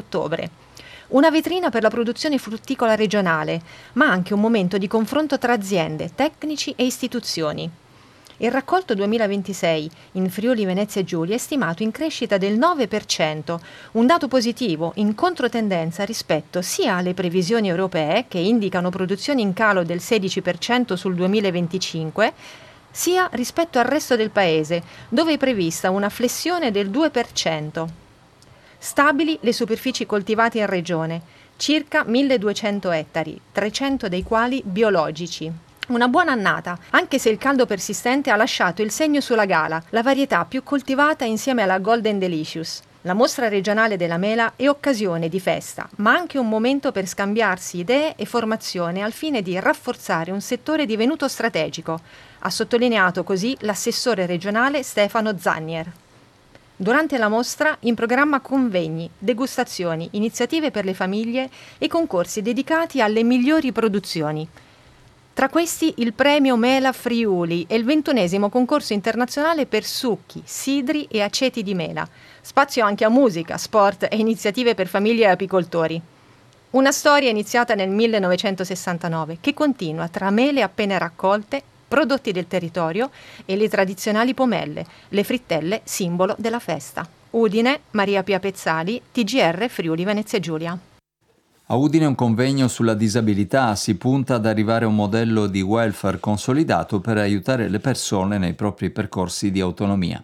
ottobre. Una vetrina per la produzione frutticola regionale, ma anche un momento di confronto tra aziende, tecnici e istituzioni. Il raccolto 2026 in Friuli Venezia Giulia è stimato in crescita del 9%, un dato positivo in controtendenza rispetto sia alle previsioni europee, che indicano produzioni in calo del 16% sul 2025, sia rispetto al resto del paese, dove è prevista una flessione del 2%. Stabili le superfici coltivate in regione, circa 1200 ettari, 300 dei quali biologici. Una buona annata, anche se il caldo persistente ha lasciato il segno sulla Gala, la varietà più coltivata insieme alla Golden Delicious. La mostra regionale della mela è occasione di festa, ma anche un momento per scambiarsi idee e formazione al fine di rafforzare un settore divenuto strategico, ha sottolineato così l'assessore regionale Stefano Zannier. Durante la mostra in programma convegni, degustazioni, iniziative per le famiglie e concorsi dedicati alle migliori produzioni. Tra questi il premio Mela Friuli e il 21° concorso internazionale per succhi, sidri e aceti di mela. Spazio anche a musica, sport e iniziative per famiglie e apicoltori. Una storia iniziata nel 1969 che continua tra mele appena raccolte, prodotti del territorio e le tradizionali pomelle, le frittelle simbolo della festa. Udine, Maria Pia Pezzali, TGR Friuli Venezia Giulia. A Udine un convegno sulla disabilità, si punta ad arrivare a un modello di welfare consolidato per aiutare le persone nei propri percorsi di autonomia.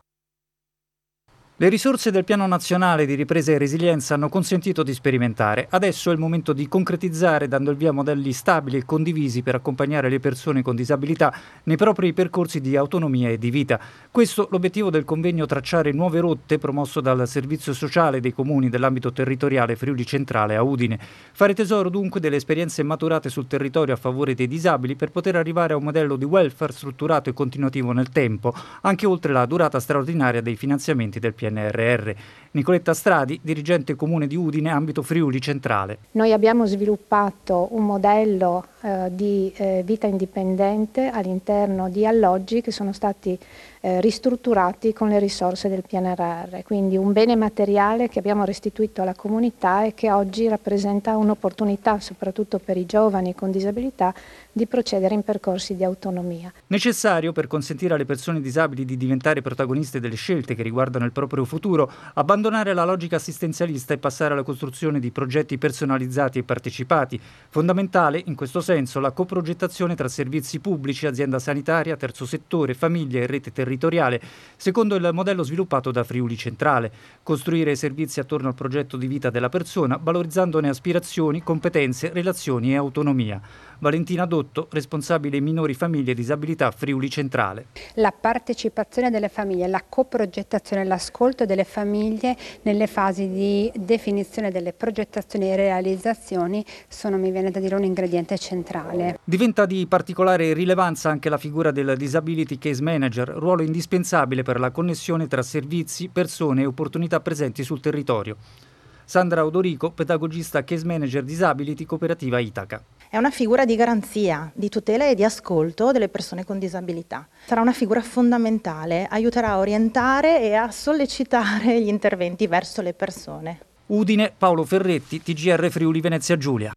Le risorse del Piano Nazionale di Ripresa e Resilienza hanno consentito di sperimentare. Adesso è il momento di concretizzare, dando il via a modelli stabili e condivisi per accompagnare le persone con disabilità nei propri percorsi di autonomia e di vita. Questo l'obiettivo del convegno Tracciare nuove rotte, promosso dal Servizio Sociale dei Comuni dell'ambito territoriale Friuli Centrale a Udine. Fare tesoro dunque delle esperienze maturate sul territorio a favore dei disabili per poter arrivare a un modello di welfare strutturato e continuativo nel tempo, anche oltre la durata straordinaria dei finanziamenti del PNRR. Nicoletta Stradi, dirigente comune di Udine, ambito Friuli Centrale. Noi abbiamo sviluppato un modello di vita indipendente all'interno di alloggi che sono stati ristrutturati con le risorse del PNRR, quindi un bene materiale che abbiamo restituito alla comunità e che oggi rappresenta un'opportunità, soprattutto per i giovani con disabilità, di procedere in percorsi di autonomia. Necessario per consentire alle persone disabili di diventare protagoniste delle scelte che riguardano il proprio futuro, abbandonare la logica assistenzialista e passare alla costruzione di progetti personalizzati e partecipati. Fondamentale, in questo senso, la coprogettazione tra servizi pubblici, azienda sanitaria, terzo settore, famiglia e rete territoriale, secondo il modello sviluppato da Friuli Centrale. Costruire servizi attorno al progetto di vita della persona, valorizzandone aspirazioni, competenze, relazioni e autonomia. Valentina Dotto, responsabile minori famiglie e disabilità Friuli Centrale. La partecipazione delle famiglie, la coprogettazione, l'ascolto delle famiglie nelle fasi di definizione delle progettazioni e realizzazioni sono, mi viene da dire, un ingrediente centrale. Diventa di particolare rilevanza anche la figura del Disability Case Manager, ruolo indispensabile per la connessione tra servizi, persone e opportunità presenti sul territorio. Sandra Odorico, pedagogista Case Manager Disability Cooperativa Itaca. È una figura di garanzia, di tutela e di ascolto delle persone con disabilità. Sarà una figura fondamentale, aiuterà a orientare e a sollecitare gli interventi verso le persone. Udine, Paolo Ferretti, TGR Friuli Venezia Giulia.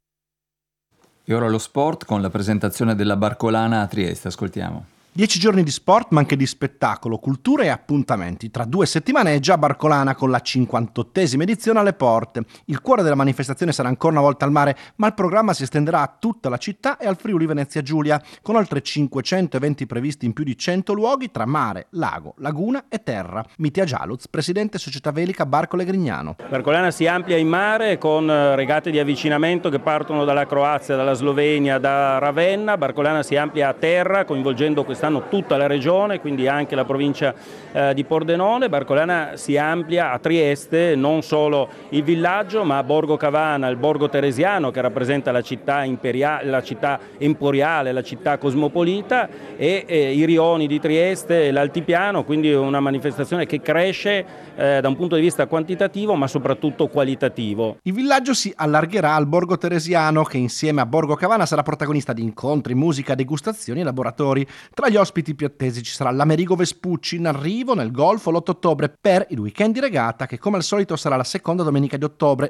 E ora lo sport con la presentazione della Barcolana a Trieste, ascoltiamo. 10 giorni di sport, ma anche di spettacolo, cultura e appuntamenti. Tra 2 settimane è già Barcolana con la 58esima edizione alle porte. Il cuore della manifestazione sarà ancora una volta al mare, ma il programma si estenderà a tutta la città e al Friuli Venezia Giulia, con oltre 500 eventi previsti in più di 100 luoghi tra mare, lago, laguna e terra. Mitja Jaluz, presidente Società Velica Barcole Grignano. Barcolana si amplia in mare con regate di avvicinamento che partono dalla Croazia, dalla Slovenia, da Ravenna. Barcolana si amplia a terra, coinvolgendo quest'anno tutta la regione, quindi anche la provincia di Pordenone. Barcolana si amplia a Trieste, non solo il villaggio, ma a Borgo Cavana, il Borgo Teresiano, che rappresenta la città imperiale, la città emporiale, la città cosmopolita, e i rioni di Trieste e l'altipiano, quindi una manifestazione che cresce da un punto di vista quantitativo, ma soprattutto qualitativo. Il villaggio si allargherà al Borgo Teresiano, che insieme a Borgo Cavana sarà protagonista di incontri, musica, degustazioni e laboratori. Tra gli ospiti più attesi ci sarà l'Amerigo Vespucci in arrivo nel Golfo l'8 ottobre per il weekend di regata, che come al solito sarà la seconda domenica di ottobre,